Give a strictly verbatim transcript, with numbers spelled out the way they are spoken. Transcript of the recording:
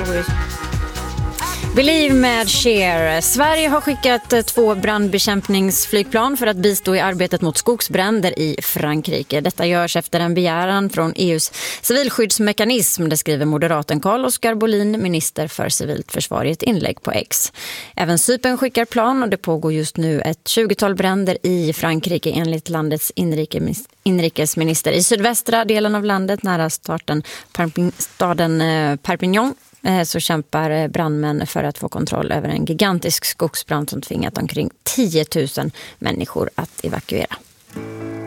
historisk. Believe med Cher. Sverige har skickat två brandbekämpningsflygplan för att bistå i arbetet mot skogsbränder i Frankrike. Detta görs efter en begäran från E U:s civilskyddsmekanism, det skriver moderaten Carl-Oskar Bolin, minister för civilt försvar, i ett inlägg på X. Även Cypern skickar plan och det pågår just nu ett tjugotal bränder i Frankrike enligt landets inrikes inrikesminister. I sydvästra delen av landet nära staden, staden Perpignan så kämpar brandmän för att få kontroll över en gigantisk skogsbrand som tvingat omkring tio tusen människor att evakuera.